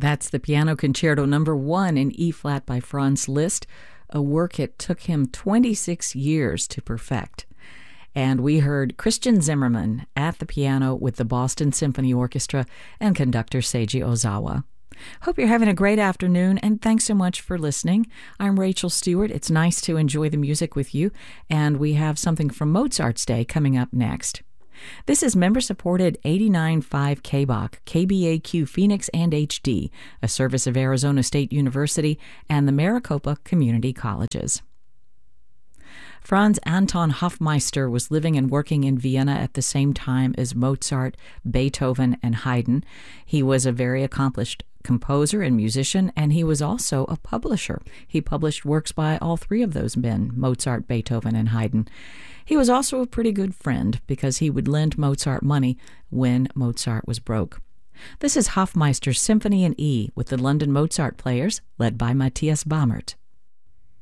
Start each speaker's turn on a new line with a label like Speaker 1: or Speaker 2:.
Speaker 1: That's the Piano Concerto number 1 in E-flat by Franz Liszt, a work it took him 26 years to perfect. And we heard Christian Zimmerman at the piano with the Boston Symphony Orchestra and conductor Seiji Ozawa. Hope you're having a great afternoon, and thanks so much for listening. I'm Rachel Stewart. It's nice to enjoy the music with you, and we have something from Mozart's Day coming up next. This is member-supported 89.5 KBOC, KBAQ Phoenix and HD, a service of Arizona State University and the Maricopa Community Colleges. Franz Anton Hofmeister was living and working in Vienna at the same time as Mozart, Beethoven, and Haydn. He was a very accomplished composer and musician, and he was also a publisher. He published works by all three of those men, Mozart, Beethoven, and Haydn. He was also a pretty good friend because he would lend Mozart money when Mozart was broke. This is Hofmeister's Symphony in E with the London Mozart Players, led by Matthias Baumert.